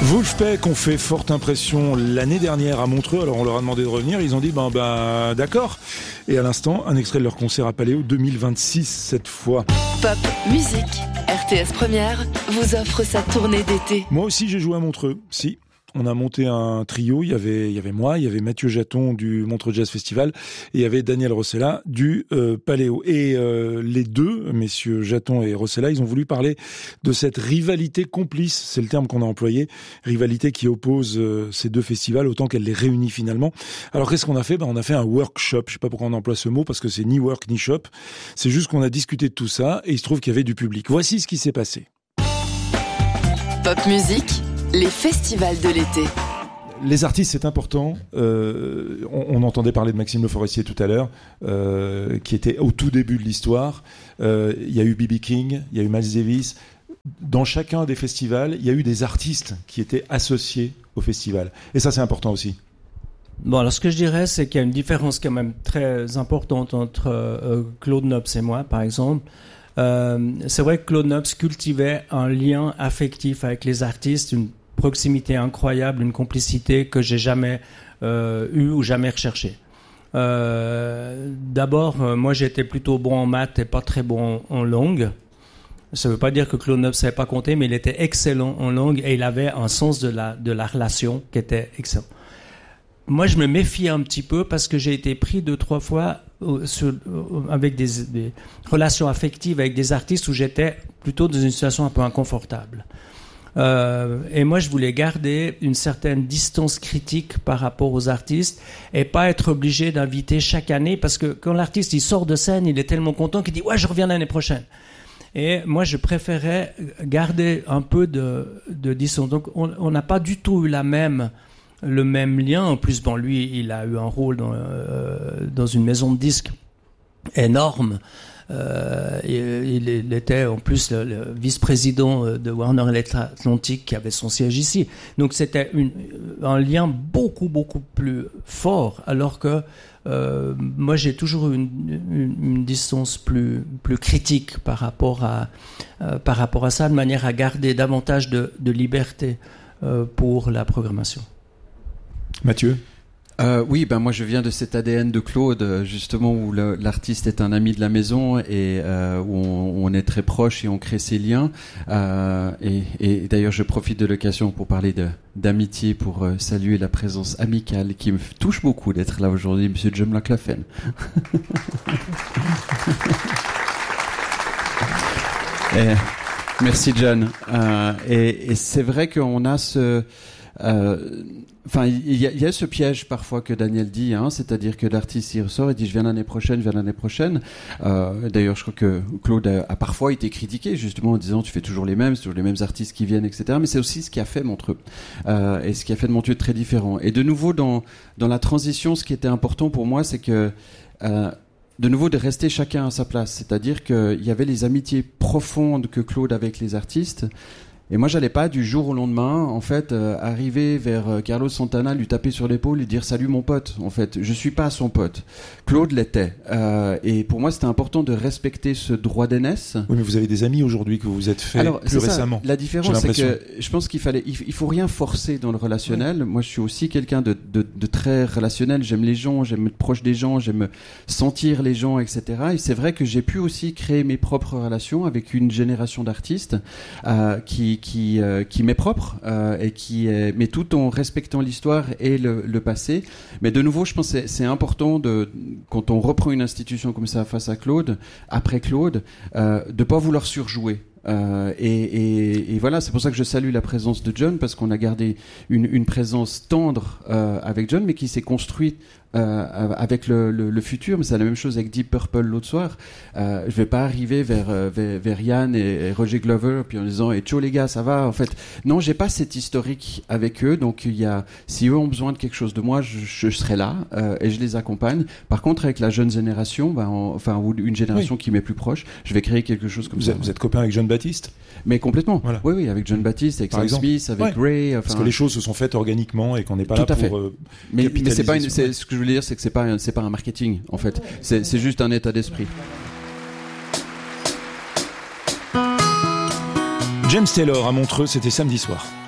Wolfpack ont fait forte impression l'année dernière à Montreux, alors on leur a demandé de revenir, ils ont dit d'accord. Et à l'instant, un extrait de leur concert à Paléo 2026 cette fois. Pop Musique, RTS Première vous offre sa tournée d'été. Moi aussi j'ai joué à Montreux, si. On a monté un trio, il y avait moi, il y avait Mathieu Jaton du Montreux Jazz Festival et il y avait Daniel Rossella du Paléo. Et les deux, messieurs Jaton et Rossella, ils ont voulu parler de cette rivalité complice, c'est le terme qu'on a employé, rivalité qui oppose ces deux festivals autant qu'elle les réunit finalement. Alors qu'est-ce qu'on a fait ? On a fait un workshop, je sais pas pourquoi on emploie ce mot parce que c'est ni work ni shop, c'est juste qu'on a discuté de tout ça et il se trouve qu'il y avait du public. Voici ce qui s'est passé. Pop Musique, les festivals de l'été. Les artistes, c'est important. On entendait parler de Maxime Le Forestier tout à l'heure, qui était au tout début de l'histoire. Il y a eu B.B. King, il y a eu Miles Davis. Dans chacun des festivals, il y a eu des artistes qui étaient associés au festival. Et ça, c'est important aussi. Bon, alors ce que je dirais, c'est qu'il y a une différence quand même très importante entre Claude Nobs et moi, par exemple. C'est vrai que Claude Nobs cultivait un lien affectif avec les artistes, une proximité incroyable, une complicité que j'ai jamais eue ou jamais recherchée. D'abord, moi j'étais plutôt bon en maths et pas très bon en langue. Ça veut pas dire que Claude Nobs savait pas compter, mais il était excellent en langue et il avait un sens de la relation qui était excellent. Moi, je me méfiais un petit peu parce que j'ai été pris 2-3 fois avec des relations affectives avec des artistes où j'étais plutôt dans une situation un peu inconfortable. Et moi, je voulais garder une certaine distance critique par rapport aux artistes et pas être obligé d'inviter chaque année parce que quand l'artiste il sort de scène, il est tellement content qu'il dit « Ouais, je reviens l'année prochaine ». Et moi, je préférais garder un peu de distance. Donc, on n'a pas du tout eu le même lien. En plus, bon, lui, il a eu un rôle dans une maison de disques énorme. Il était en plus le vice-président de Warner Atlantic qui avait son siège ici. Donc c'était un lien beaucoup plus fort, alors que moi j'ai toujours eu une distance plus critique par rapport à ça, de manière à garder davantage de liberté pour la programmation. Mathieu ? Oui, moi je viens de cet ADN de Claude, justement où l'artiste est un ami de la maison et où on est très proche et on crée ces liens. Et d'ailleurs, je profite de l'occasion pour parler d'amitié, pour saluer la présence amicale qui me touche beaucoup d'être là aujourd'hui, Monsieur John McLaughlin. Merci John. Et c'est vrai qu'on a ce... il y a ce piège parfois que Daniel dit, c'est-à-dire que l'artiste il ressort et dit je viens l'année prochaine. D'ailleurs, je crois que Claude a parfois été critiqué justement en disant tu fais toujours les mêmes artistes qui viennent, etc. Mais c'est aussi ce qui a fait Montreux et ce qui a fait de Montreux très différent. Et de nouveau dans la transition, ce qui était important pour moi, c'est que de nouveau de rester chacun à sa place, c'est-à-dire qu'il y avait les amitiés profondes que Claude avait avec les artistes. Et moi, j'allais pas du jour au lendemain, en fait, arriver vers Carlos Santana, lui taper sur l'épaule et dire salut mon pote. En fait, je suis pas son pote. Claude l'était. Et pour moi, c'était important de respecter ce droit d'aînesse. Oui, mais vous avez des amis aujourd'hui que vous vous êtes fait plus récemment. La différence, c'est que je pense qu'il faut rien forcer dans le relationnel. Oui. Moi, je suis aussi quelqu'un de très relationnel. J'aime les gens, j'aime être proche des gens, j'aime sentir les gens, etc. Et c'est vrai que j'ai pu aussi créer mes propres relations avec une génération d'artistes qui m'est propre mais tout en respectant l'histoire et le passé. Mais de nouveau, je pense que c'est important quand on reprend une institution comme ça face à Claude, après Claude, de pas vouloir surjouer. Et voilà, c'est pour ça que je salue la présence de John, parce qu'on a gardé une présence tendre avec John, mais qui s'est construite avec le futur. Mais c'est la même chose avec Deep Purple l'autre soir. Je vais pas arriver vers Yann et Roger Glover puis en disant ciao les gars, ça va. En fait, non, j'ai pas cet historique avec eux. Donc si eux ont besoin de quelque chose de moi, je serai là et je les accompagne. Par contre, avec la jeune génération, ou une génération qui m'est plus proche, je vais créer quelque chose comme ça. Vous êtes copain avec John Baptiste ? Mais complètement. Voilà. Oui, avec John Baptiste, avec Sam Smith, avec Gray. Parce que les choses se sont faites organiquement et qu'on n'est pas là pour mais c'est pas ce que je voulais dire, c'est que c'est pas un marketing en fait. C'est juste un état d'esprit. James Taylor à Montreux, c'était samedi soir.